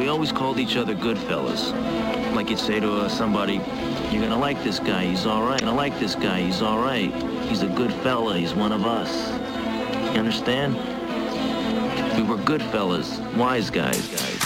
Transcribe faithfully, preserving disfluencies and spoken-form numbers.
always called each other good fellas. Like you'd say to uh, somebody, you're gonna like this guy, he's all right. I like this guy, he's all right. He's a good fella, he's one of us. You understand? We were good fellas, wise guys, guys.